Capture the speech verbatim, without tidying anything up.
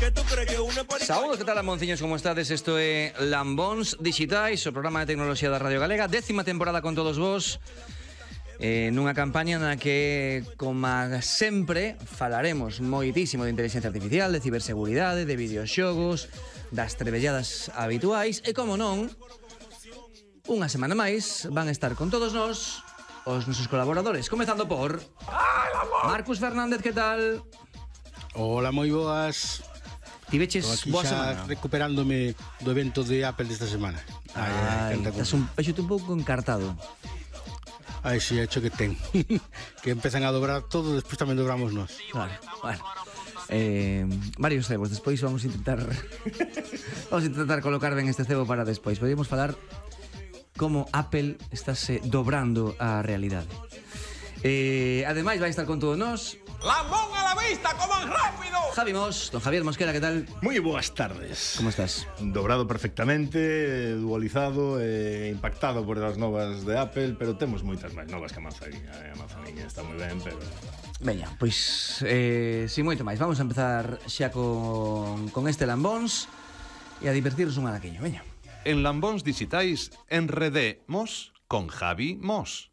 Saúdos, que tal, Lamonciños, como estades? Isto é Lambóns Digitais, o programa de tecnoloxía da Radio Galega. Décima temporada con todos vos, eh, nunha campaña na que, como sempre, falaremos moitísimo de inteligencia artificial, de ciberseguridade, de videoxogos, das trebelladas habituais. E, como non, unha semana máis van a estar con todos nós os nosos colaboradores, comezando por Marcus Fernández, que tal? Hola, moi boas. Tiveches boa semana. Recuperándome do evento de Apple desta semana. Ai, ai, estás un peixote un pouco encartado. Ai, si, hecho que ten. Que empezan a dobrar todo, despois tamén dobramos nós. Vale, bueno. Eh, varios cebos, despois vamos a intentar vamos a intentar colocar ben este cebo para despois. Podemos falar como Apple estáse dobrando a realidade. Eh, ademais vai estar con todos nós Lambón a la vista, coman rápido. Javi Mos, don Javier Mosquera, que tal? Moi boas tardes. Como estás? Dobrado perfectamente, dualizado e impactado por as novas de Apple, pero temos moitas máis novas que a manzaniña. A manzaniña está moi ben, pero... Veña, pois, eh, sin moito máis, vamos a empezar xa con, con este Lambóns e a divertirnos un anaquiño, veña. En Lambóns Digitais enredemos con Javi Mos.